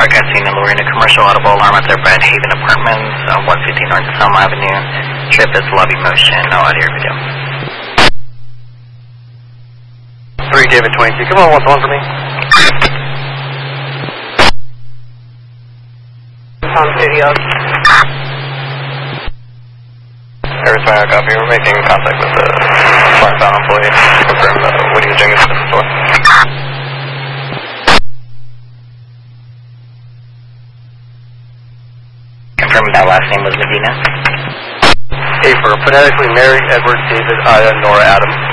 Argentine and Lorena commercial audible alarm at their Brad Haven Apartments, 115 North Selma Avenue. Trip is lobby motion, no audio or video. 3 David 22, come on, what's on for me? Home Studios. Arizona Fire copy, we're making contact with the foreign-bound employee to confirm what he was doing this business for. Confirm that last name was Navina. A for phonetically Mary, Edward, David, Ida, Nora, Adam.